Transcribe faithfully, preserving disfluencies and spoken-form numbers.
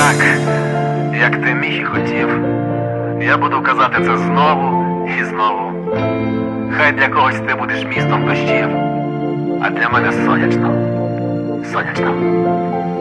так, як ти міг і хотів. Я буду казати це знову і знову. Хай для когось ти будеш містом дощів, а для мене сонячно, сонячно.